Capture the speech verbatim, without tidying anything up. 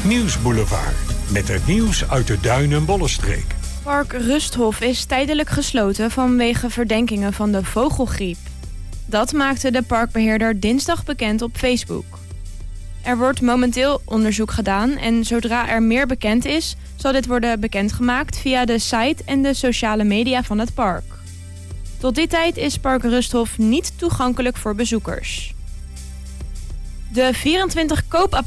Nieuwsboulevard. Met het nieuws uit de Duin- en Bollenstreek. Park Rusthof is tijdelijk gesloten vanwege verdenkingen van de vogelgriep. Dat maakte de parkbeheerder dinsdag bekend op Facebook. Er wordt momenteel onderzoek gedaan en zodra er meer bekend is, zal dit worden bekendgemaakt via de site en de sociale media van het park. Tot die tijd is Park Rusthof niet toegankelijk voor bezoekers. De vierentwintig koopapparaten